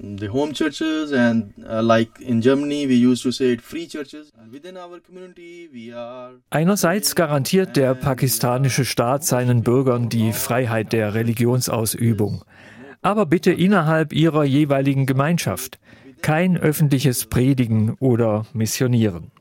the home churches and like in Germany we used to say it free churches. Within our community we are. Einerseits garantiert der pakistanische Staat seinen Bürgern die Freiheit der Religionsausübung. Aber bitte innerhalb ihrer jeweiligen Gemeinschaft. Kein öffentliches Predigen oder Missionieren.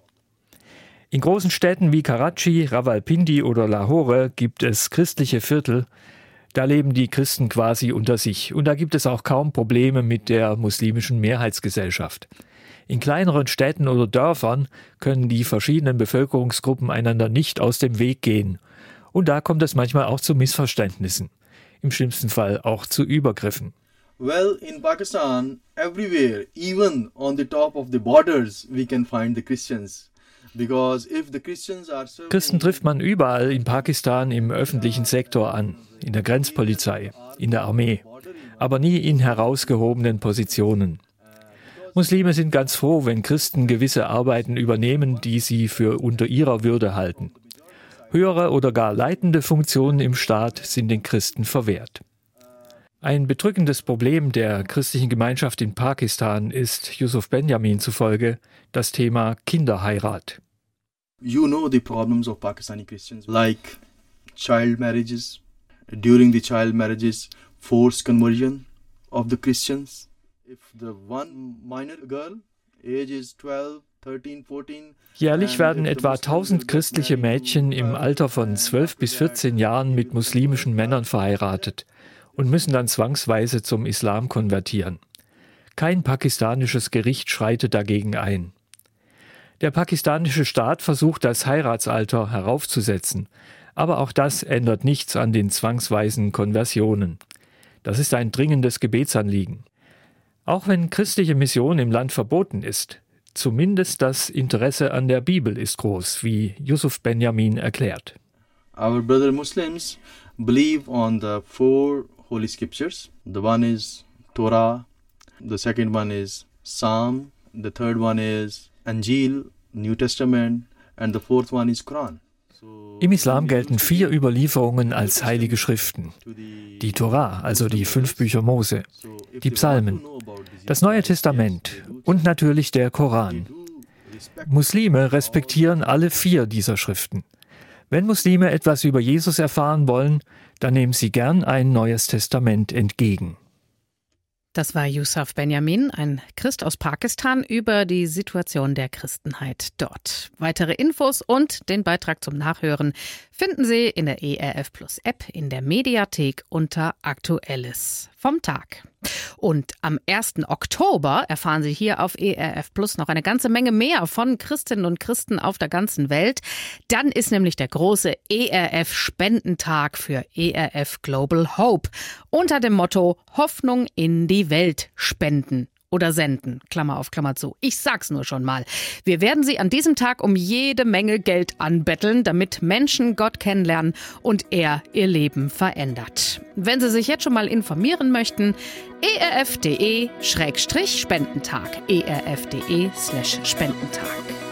In großen Städten wie Karachi, Rawalpindi oder Lahore gibt es christliche Viertel. Da leben die Christen quasi unter sich. Und da gibt es auch kaum Probleme mit der muslimischen Mehrheitsgesellschaft. In kleineren Städten oder Dörfern können die verschiedenen Bevölkerungsgruppen einander nicht aus dem Weg gehen. Und da kommt es manchmal auch zu Missverständnissen. Im schlimmsten Fall auch zu Übergriffen. Well, in Pakistan, everywhere, even on the top of the borders, we can find the Christians. Because if the Christians are serving... Christen trifft man überall in Pakistan im öffentlichen Sektor an, in der Grenzpolizei, in der Armee, aber nie in herausgehobenen Positionen. Muslime sind ganz froh, wenn Christen gewisse Arbeiten übernehmen, die sie für unter ihrer Würde halten. Höhere oder gar leitende Funktionen im Staat sind den Christen verwehrt. Ein bedrückendes Problem der christlichen Gemeinschaft in Pakistan ist Yusuf Benjamin zufolge das Thema Kinderheirat. You know the problems of Pakistani Christians, like child marriages, during the child marriages, forced conversion of the Christians. If the one minor girl, age is 12, 13, 14... Jährlich werden etwa 1000 christliche Mädchen im Alter von 12 bis 14 Jahren mit muslimischen Männern verheiratet und müssen dann zwangsweise zum Islam konvertieren. Kein pakistanisches Gericht schreitet dagegen ein. Der pakistanische Staat versucht, das Heiratsalter heraufzusetzen, aber auch das ändert nichts an den zwangsweisen Konversionen. Das ist ein dringendes Gebetsanliegen. Auch wenn christliche Mission im Land verboten ist, zumindest das Interesse an der Bibel ist groß, wie Yusuf Benjamin erklärt. Our brother Muslims believe on the 4 Holy Scriptures. The one is Torah, the second one is Psalm, the third one is Anjil, New Testament, and the fourth one is Quran. Im Islam gelten 4 Überlieferungen als heilige Schriften. Die Torah, also die 5 Bücher Mose, die Psalmen, das Neue Testament und natürlich der Koran. Muslime respektieren alle 4 dieser Schriften. Wenn Muslime etwas über Jesus erfahren wollen, dann nehmen sie gern ein Neues Testament entgegen. Das war Yusuf Benjamin, ein Christ aus Pakistan, über die Situation der Christenheit dort. Weitere Infos und den Beitrag zum Nachhören finden Sie in der ERF Plus App in der Mediathek unter Aktuelles vom Tag. Und am 1. Oktober erfahren Sie hier auf ERF Plus noch eine ganze Menge mehr von Christinnen und Christen auf der ganzen Welt. Dann ist nämlich der große ERF-Spendentag für ERF Global Hope unter dem Motto Hoffnung in die Welt spenden. Oder senden, Klammer auf, Klammer zu. Ich sag's nur schon mal. Wir werden Sie an diesem Tag um jede Menge Geld anbetteln, damit Menschen Gott kennenlernen und er ihr Leben verändert. Wenn Sie sich jetzt schon mal informieren möchten, erf.de/Spendentag. erf.de/Spendentag.